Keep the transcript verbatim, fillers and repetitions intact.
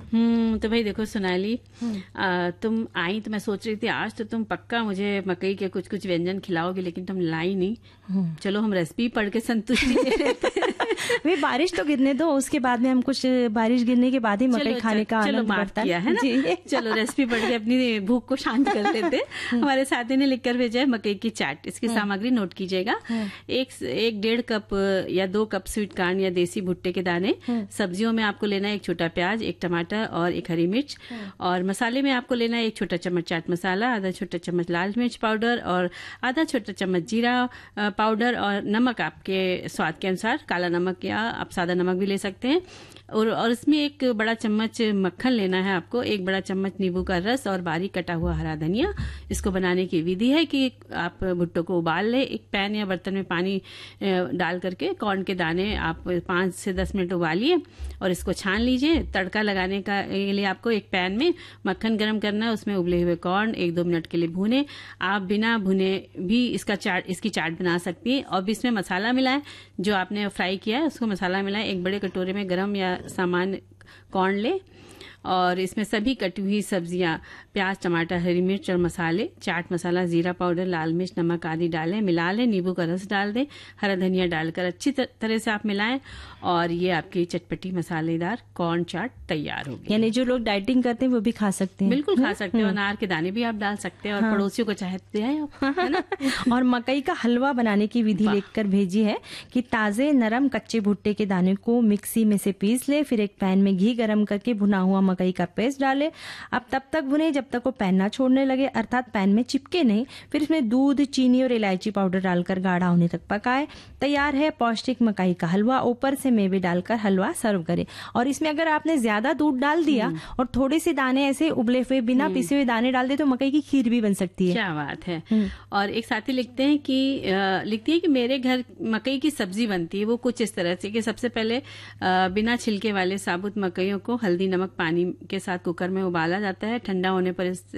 हम्म तो भाई देखो सोनाली, आ, तुम आई तो मैं सोच रही थी आज तो तुम पक्का मुझे मकई के कुछ कुछ व्यंजन खिलाओगे, लेकिन तुम लाई नहीं। चलो हम रेसिपी पढ़ के संतुष्टि ले लेते हैं। वे बारिश तो गिरने दो, उसके बाद में हम कुछ बारिश गिरने के बाद ही मकई खाने का चलो आनंद माफ बढ़ता किया है ना। चलो रेसिपी पढ़ के अपनी भूख को शांत कर लेते। हमारे साथी ने लिखकर भेजा है मकई की चाट। इसकी सामग्री नोट कीजिएगा। एक एक डेढ़ कप या दो कप स्वीट कॉर्न या देसी भुट्टे के दाने। सब्जियों में आपको लेना है एक छोटा प्याज, एक टमाटर और एक हरी मिर्च। और मसाले में आपको लेना है एक छोटा चम्मच चाट मसाला, आधा छोटा चम्मच लाल मिर्च पाउडर और आधा छोटा चम्मच जीरा पाउडर और नमक आपके स्वाद के अनुसार, काला नमक या आप सादा नमक भी ले सकते हैं। और और इसमें एक बड़ा चम्मच मक्खन लेना है आपको, एक बड़ा चम्मच नींबू का रस और बारीक कटा हुआ हरा धनिया। इसको बनाने की विधि है कि आप भुट्टो को उबाल ले। एक पैन या बर्तन में पानी डाल करके कॉर्न के दाने आप पाँच से दस मिनट उबालिए और इसको छान लीजिए। तड़का लगाने का लिए आपको एक पैन में मक्खन गरम करना है, उसमें उबले हुए कॉर्न एक दो मिनट के लिए भूने। आप बिना भुने भी इसका चाट इसकी चाट बना सकती है। और भी इसमें मसाला मिलाएं, जो आपने फ्राई किया है उसको मसाला मिलाएं। एक बड़े कटोरे में गरम या सामान्य कॉर्न ले और इसमें सभी कटी हुई सब्जियां, प्याज, टमाटर, हरी मिर्च और मसाले, चाट मसाला, जीरा पाउडर, लाल मिर्च, नमक आदि डालें, मिला लें। नींबू का रस डाल दें, हरा धनिया डालकर अच्छी तरह से आप मिलाएं और ये आपकी चटपटी मसालेदार कॉर्न चाट तैयार होगी। यानी जो लोग डाइटिंग करते हैं वो भी खा सकते हैं। बिल्कुल खा सकते हैं। और अनार के दाने भी आप डाल सकते हैं और हाँ। पड़ोसियों को चाहते हैं आप, है ना। और मकई का हलवा बनाने की विधि लेकर भेजी है कि ताजे नरम कच्चे भुट्टे के दाने को मिक्सी में से पीस ले, फिर एक पैन में घी गरम करके भुना हुआ मकई का पेस्ट डाले। अब तब तक भुने जब तक वो पैन ना छोड़ने लगे, अर्थात पैन में चिपके नहीं। फिर इसमें दूध, चीनी और इलायची पाउडर डालकर गाढ़ा होने तक पकाए। तैयार है पौष्टिक मकई का हलवा। ऊपर से मेवे डालकर हलवा सर्व करें। और इसमें अगर आपने ज्यादा दूध डाल दिया और थोड़े से दाने ऐसे उबले हुए बिना पिसे हुए दाने डाल दे तो मकई की खीर भी बन सकती है। क्या बात है। और एक साथी लिखते हैं कि लिखती है कि मेरे घर मकई की सब्जी बनती है, वो कुछ इस तरह से कि सबसे पहले बिना छिलके वाले साबुत मकइयों को हल्दी नमक पानी के साथ कुकर में उबाला जाता है। ठंडा होने पर इस